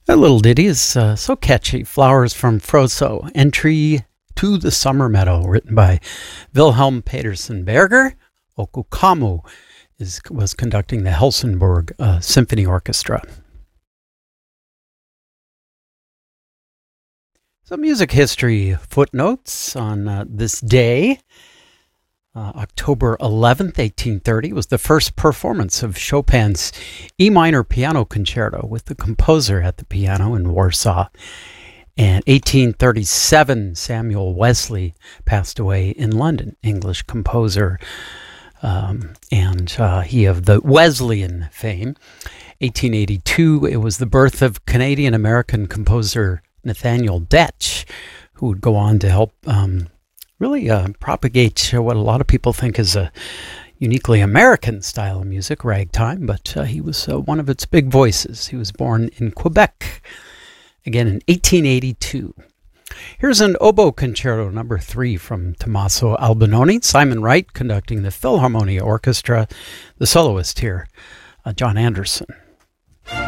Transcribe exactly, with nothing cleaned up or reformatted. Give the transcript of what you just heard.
That little ditty is uh, so catchy. Flowers from Froso. Entry to the Summer Meadow, written by Wilhelm Petersen Berger. Okukamu is, was conducting the Helsingborg uh, Symphony Orchestra. Some music history footnotes on uh, this day. Uh, October eleventh, eighteen thirty, was the first performance of Chopin's E minor piano concerto with the composer at the piano in Warsaw. And eighteen thirty-seven, Samuel Wesley passed away in London, English composer, um, and uh, he of the Wesleyan fame. eighteen eighty-two, it was the birth of Canadian-American composer Nathaniel Detch, who would go on to help um, really uh, propagate what a lot of people think is a uniquely American style of music, ragtime, but uh, he was uh, one of its big voices. He was born in Quebec, again in eighteen eighty-two. Here's an oboe concerto number three from Tommaso Albinoni, Simon Wright conducting the Philharmonia Orchestra, the soloist here, uh, John Anderson.